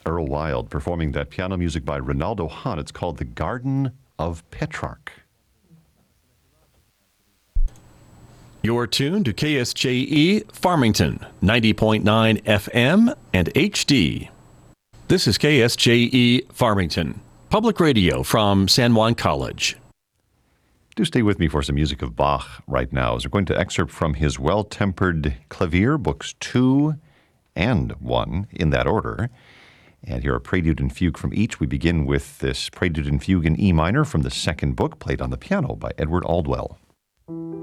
Earl Wild performing that piano music by Ronaldo Hahn. It's called The Garden of Petrarch. You're tuned to KSJE Farmington, 90.9 FM and HD. This is KSJE Farmington, public radio from San Juan College. Do stay with me for some music of Bach right now, as we're going to excerpt from his Well-Tempered Clavier, books 2 and 1, in that order. And here are Prelude and Fugue from each. We begin with this Prelude and Fugue in E minor from the second book, played on the piano by Edward Aldwell.